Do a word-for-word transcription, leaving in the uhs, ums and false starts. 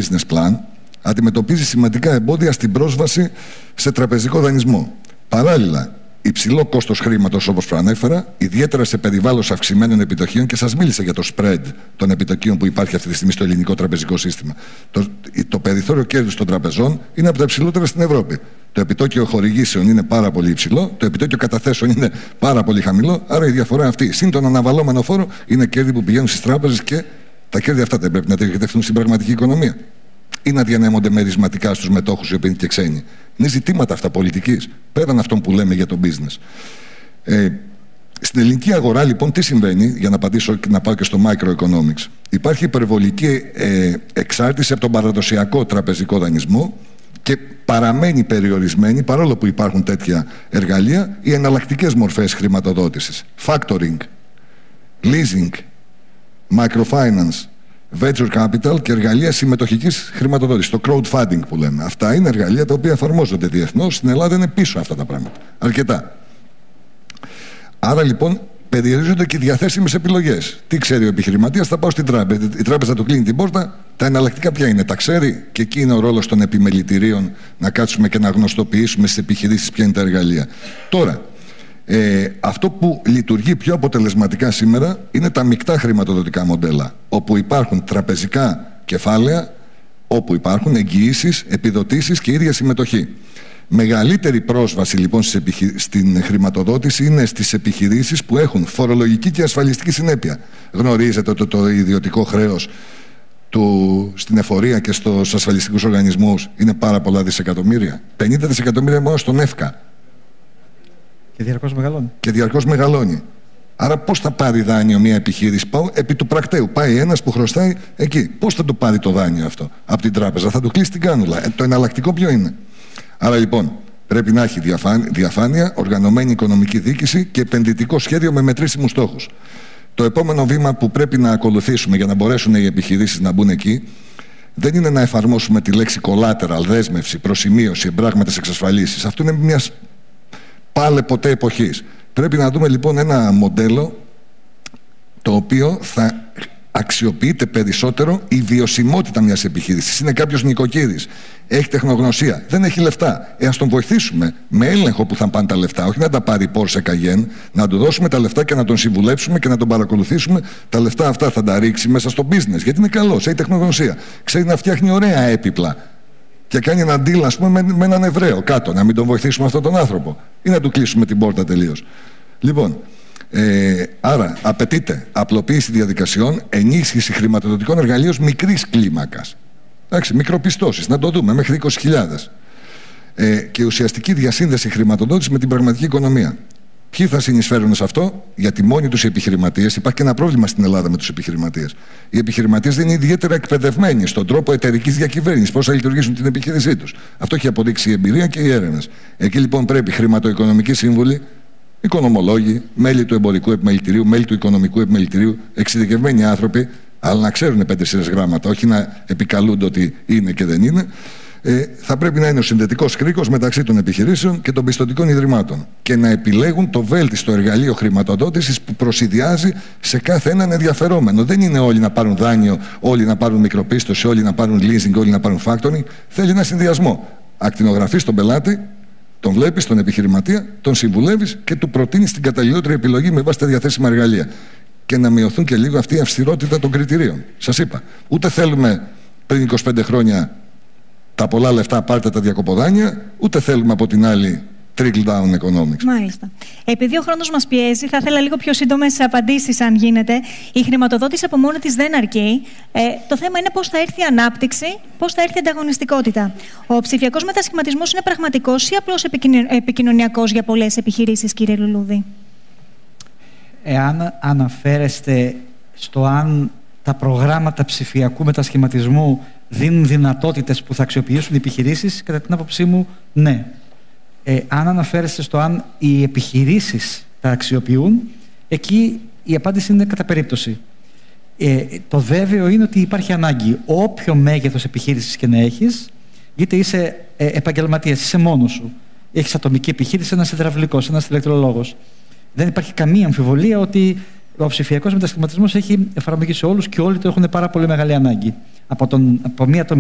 business plan, αντιμετωπίζει σημαντικά εμπόδια στην πρόσβαση σε τραπεζικό δανεισμό. Παράλληλα, υψηλό κόστος χρήματος, όπως προανέφερα, ιδιαίτερα σε περιβάλλον αυξημένων επιτοκίων, και σας μίλησα για το spread των επιτοκίων που υπάρχει αυτή τη στιγμή στο ελληνικό τραπεζικό σύστημα. Το, το περιθώριο κέρδους των τραπεζών είναι από τα υψηλότερα στην Ευρώπη. Το επιτόκιο χορηγήσεων είναι πάρα πολύ υψηλό, το επιτόκιο καταθέσεων είναι πάρα πολύ χαμηλό, άρα η διαφορά αυτή, συν τον αναβαλλόμενο φόρο, είναι κέρδη που πηγαίνουν στις τράπεζες, και τα κέρδη αυτά δεν πρέπει να διοχετευτούν στην πραγματική οικονομία ή να διανέμονται μερισματικά στους μετόχους οι οποίοι είναι και ξένοι. Είναι ζητήματα αυτά πολιτικής, πέραν αυτών που λέμε για το business. Ε, στην ελληνική αγορά, λοιπόν, τι συμβαίνει, για να απαντήσω και να πάω και στο microeconomics. Υπάρχει υπερβολική ε, εξάρτηση από τον παραδοσιακό τραπεζικό δανεισμό και παραμένει περιορισμένη, παρόλο που υπάρχουν τέτοια εργαλεία, οι εναλλακτικές μορφές χρηματοδότησης. Factoring, leasing, microfinance, venture capital και εργαλεία συμμετοχικής χρηματοδότησης, το crowdfunding που λέμε. Αυτά είναι εργαλεία τα οποία εφαρμόζονται διεθνώς. Στην Ελλάδα είναι πίσω αυτά τα πράγματα. Αρκετά. Άρα λοιπόν περιορίζονται και οι διαθέσιμες επιλογές. Τι ξέρει ο επιχειρηματίας, θα πάω στην τράπεζα. Η τράπεζα του κλείνει την πόρτα. Τα εναλλακτικά ποια είναι, τα ξέρει, και εκεί είναι ο ρόλος των επιμελητηρίων να κάτσουμε και να γνωστοποιήσουμε στις επιχειρήσεις ποια είναι τα εργαλεία. Τώρα, Ε, αυτό που λειτουργεί πιο αποτελεσματικά σήμερα είναι τα μεικτά χρηματοδοτικά μοντέλα, όπου υπάρχουν τραπεζικά κεφάλαια, όπου υπάρχουν εγγυήσεις, επιδοτήσεις και ίδια συμμετοχή. Μεγαλύτερη πρόσβαση λοιπόν στην χρηματοδότηση είναι στις επιχειρήσεις που έχουν φορολογική και ασφαλιστική συνέπεια. Γνωρίζετε ότι το, το ιδιωτικό χρέος του, στην εφορία και στους ασφαλιστικούς οργανισμούς είναι πάρα πολλά δισεκατομμύρια. πενήντα δισεκατομμύρια μόνο στον ΕΦΚΑ. Και διαρκώς μεγαλώνει. Και διαρκώς μεγαλώνει. Άρα πώς θα πάρει δάνειο μια επιχείρηση? Πάω επί του πρακτέου. Πάει ένας που χρωστάει εκεί. Πώς θα το πάρει το δάνειο αυτό από την τράπεζα? Θα του κλείσει την κάνουλα. Ε, το εναλλακτικό ποιο είναι? Άρα λοιπόν πρέπει να έχει διαφάνεια, διαφάνεια, οργανωμένη οικονομική διοίκηση και επενδυτικό σχέδιο με μετρήσιμους στόχους. Το επόμενο βήμα που πρέπει να ακολουθήσουμε για να μπορέσουν οι επιχειρήσεις να μπουν εκεί δεν είναι να εφαρμόσουμε τη λέξη collateral, δέσμευση, προσημείωση, εμπράγματες εξασφαλίσεις. Αυτό είναι μια πάλε ποτέ εποχής. Πρέπει να δούμε λοιπόν ένα μοντέλο το οποίο θα αξιοποιείται περισσότερο η βιωσιμότητα μιας επιχείρησης. Είναι κάποιος νοικοκύρης, έχει τεχνογνωσία, δεν έχει λεφτά. Ε, ας τον βοηθήσουμε με έλεγχο που θα πάνε τα λεφτά, όχι να τα πάρει Porsche Cayenne, να του δώσουμε τα λεφτά και να τον συμβουλέψουμε και να τον παρακολουθήσουμε. Τα λεφτά αυτά θα τα ρίξει μέσα στο business, γιατί είναι καλός, έχει τεχνογνωσία, ξέρει να φτιάχνει ωραία έπιπλα. Και κάνει ένα deal, ας πούμε, με, με έναν Εβραίο κάτω, να μην τον βοηθήσουμε αυτόν τον άνθρωπο ή να του κλείσουμε την πόρτα τελείως. Λοιπόν, ε, άρα απαιτείται απλοποίηση διαδικασιών, ενίσχυση χρηματοδοτικών εργαλείων μικρής κλίμακας. Εντάξει, μικροπιστώσεις, να το δούμε, μέχρι είκοσι χιλιάδες. Ε, και ουσιαστική διασύνδεση χρηματοδότηση με την πραγματική οικονομία. Ποιοι θα συνεισφέρουν σε αυτό? Γιατί μόνοι τους οι επιχειρηματίες, υπάρχει και ένα πρόβλημα στην Ελλάδα με τους επιχειρηματίες. Οι επιχειρηματίες δεν είναι ιδιαίτερα εκπαιδευμένοι στον τρόπο εταιρικής διακυβέρνησης, πώς θα λειτουργήσουν την επιχείρησή τους. Αυτό έχει αποδείξει η εμπειρία και οι έρευνες. Εκεί λοιπόν πρέπει χρηματοοικονομικοί σύμβουλοι, οικονομολόγοι, μέλη του εμπορικού επιμελητηρίου, μέλη του οικονομικού επιμελητηρίου, εξειδικευμένοι άνθρωποι, αλλά να ξέρουν πέντε σειρές γράμματα, όχι να επικαλούνται ότι είναι και δεν είναι. Ε, θα πρέπει να είναι ο συνδετικός κρίκος μεταξύ των επιχειρήσεων και των πιστωτικών ιδρυμάτων και να επιλέγουν το βέλτιστο εργαλείο χρηματοδότησης που προσυδειάζει σε κάθε έναν ενδιαφερόμενο. Δεν είναι όλοι να πάρουν δάνειο, όλοι να πάρουν μικροπίστωση, όλοι να πάρουν leasing, όλοι να πάρουν factoring. Θέλει ένα συνδυασμό. Ακτινογραφείς τον πελάτη, τον βλέπεις, τον επιχειρηματία, τον συμβουλεύεις και του προτείνεις την καταλληλότερη επιλογή με βάση τα διαθέσιμα εργαλεία. Και να μειωθούν και λίγο αυτή η αυστηρότητα των κριτηρίων. Σας είπα, ούτε θέλουμε πριν είκοσι πέντε χρόνια τα πολλά λεφτά, πάρτε τα διακοποδάνεια, ούτε θέλουμε από την άλλη trickle down economics. Μάλιστα. Επειδή ο χρόνος μας πιέζει, θα ήθελα λίγο πιο σύντομες απαντήσεις, αν γίνεται. Η χρηματοδότηση από μόνη της δεν αρκεί. Ε, το θέμα είναι πώς θα έρθει η ανάπτυξη, πώς θα έρθει η ανταγωνιστικότητα. Ο ψηφιακός μετασχηματισμός είναι πραγματικός ή απλώς επικοινωνιακός για πολλές επιχειρήσεις, κύριε Λουλούδη? Εάν αναφέρεστε στο αν τα προγράμματα ψηφιακού μετασχηματισμού δίνουν δυνατότητες που θα αξιοποιήσουν οι επιχειρήσεις, κατά την άποψή μου, ναι. Ε, αν αναφέρεστε στο αν οι επιχειρήσεις τα αξιοποιούν, εκεί η απάντηση είναι κατά περίπτωση. Ε, το βέβαιο είναι ότι υπάρχει ανάγκη. Όποιο μέγεθος επιχείρησης και να έχεις, είτε είσαι ε, επαγγελματίας, είσαι μόνος σου, έχεις ατομική επιχείρηση, ένας υδραυλικός, ένας ηλεκτρολόγος. Δεν υπάρχει καμία αμφιβολία ότι ο ψηφιακός μετασχηματισμός έχει εφαρμογή σε όλους και όλοι το έχουν πάρα πολύ μεγάλη ανάγκη. Από, τον, από μια